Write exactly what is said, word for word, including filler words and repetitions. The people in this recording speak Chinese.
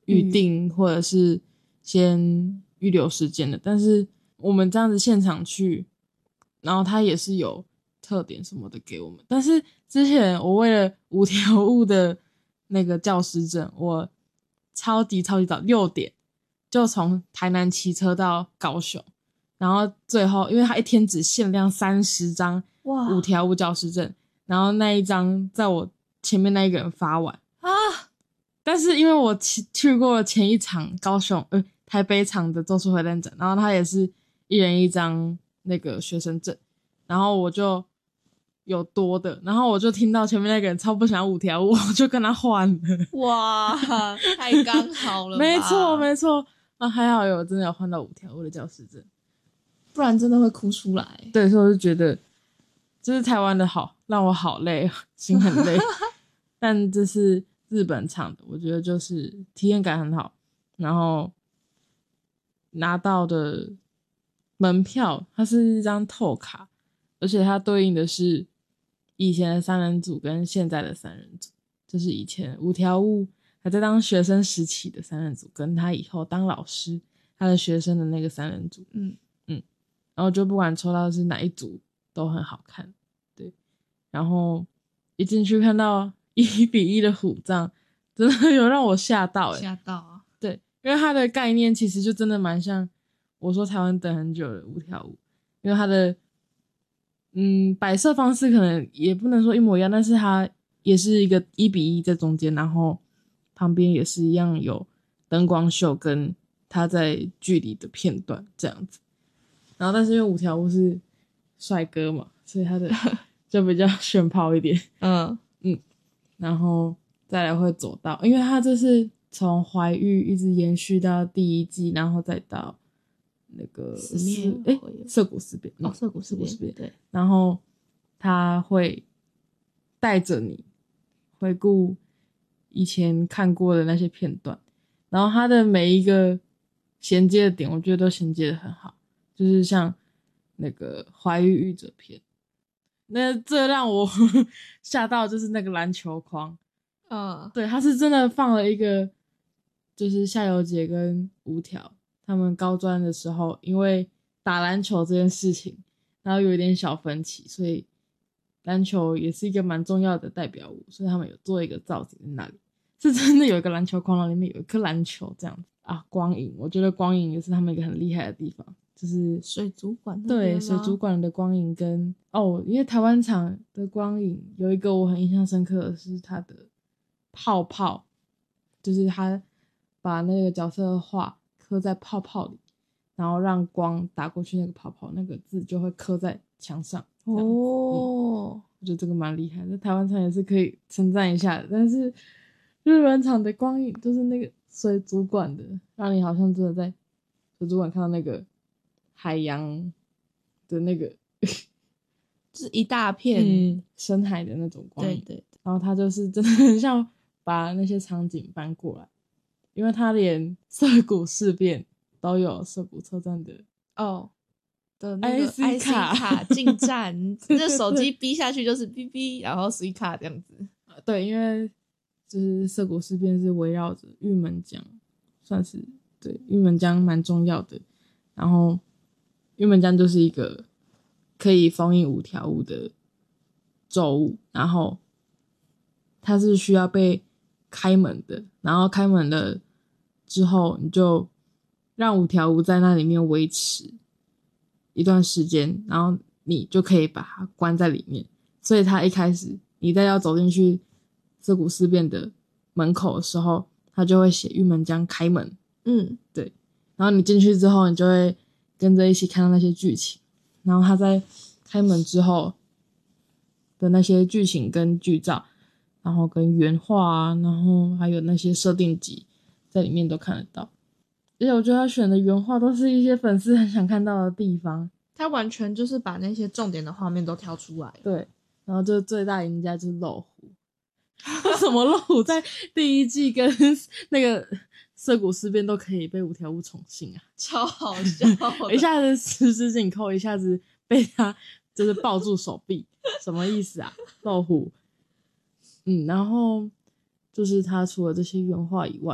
预定或者是先预留时间的，但是我们这样子现场去，然后他也是有特点什么的给我们。但是之前我为了五条悟的那个教师证，我超级超级早六点就从台南骑车到高雄，然后最后因为他一天只限量三十张五条悟教师证，然后那一张在我前面那一个人发完啊。但是因为我去过前一场高雄呃台北场的咒术回战展，然后他也是一人一张那个学生证，然后我就有多的，然后我就听到前面那个人超不想要五条悟，我就跟他换了。 哇，太刚好了吧。 没错没错啊，还好有真的有换到五条悟的教师证， 不然真的会哭出来。 对，所以我就觉得这是台湾的好，让我好累，心很累。但这是日本场的，我觉得就是体验感很好，然后拿到的门票它是一张透卡，而且它对应的是以前的三人组跟现在的三人组，就是以前五条悟还在当学生时期的三人组，跟他以后当老师他的学生的那个三人组。嗯嗯，然后就不管抽到的是哪一组都很好看。对，然后一进去看到一比一的虎杖，真的有让我吓到欸。 吓到啊。 对，因为它的概念其实就真的蛮像我说台湾等很久的五条悟，因为它的嗯摆设方式可能也不能说一模一样，但是它也是一个一比一在中间，然后旁边也是一样有灯光秀跟他在剧里的片段这样子。然后但是因为五条悟是帅哥嘛，所以他的就比较炫炮一点。嗯嗯，然后再来会走到，因为他这是从怀玉一直延续到第一季，然后再到那个死灭诶涩谷事变。 哦，涩谷事变， 变对。 然后他会带着你回顾以前看过的那些片段，然后他的每一个衔接的点我觉得都衔接的很好，就是像那个怀玉御者篇，那这让我吓到，就是那个篮球框。嗯，对，他是真的放了一个就是夏油杰跟五条他们高专的时候因为打篮球这件事情然后有一点小分歧，所以篮球也是一个蛮重要的代表物，所以他们有做一个造型在那里，是真的有一个篮球框，然后里面有一颗篮球这样子啊。光影，我觉得光影也是他们一个很厉害的地方，就是水族馆。 对，水族馆的光影跟哦，因为台湾场的光影有一个我很印象深刻的是它的泡泡，就是他把那个角色的画刻在泡泡里，然后让光打过去，那个泡泡那个字就会刻在墙上。哦、嗯，我觉得这个蛮厉害的，台湾场也是可以称赞一下的。但是日本场的光影就是那个水族馆的，让你好像真的在水族馆看到那个海洋的那个就是一大片、 嗯、深海的那种光影。 对对对， 然后它就是真的很像把那些场景搬过来，因为它连涩谷事变都有涩谷车站的哦的那个 I C 卡, I C 卡进站，这手机逼下去就是哔哔，然后 C 卡这样子。 对，因为就是涩谷事变是围绕着玉门江，算是对玉门江蛮重要的。然后玉门江就是一个可以封印五条悟的咒物，然后它是需要被开门的，然后开门了之后你就让五条悟在那里面维持一段时间，然后你就可以把它关在里面。所以他一开始你在要走进去涩谷事变的门口的时候，他就会写玉门江开门。嗯，对。然后你进去之后你就会跟着一起看到那些剧情，然后他在开门之后的那些剧情跟剧照，然后跟原画啊，然后还有那些设定集在里面都看得到。而且我觉得他选的原画都是一些粉丝很想看到的地方， 他完全就是把那些重点的画面都挑出来。 对，然后就最大赢家就是漏虎。为什么漏虎在第一季跟那个涩谷事变都可以被五条悟宠幸啊？ 超好笑一下子十指紧扣，一下子被他就是抱住手臂，什么意思啊？漏虎。嗯，然后就是他除了这些原画以外，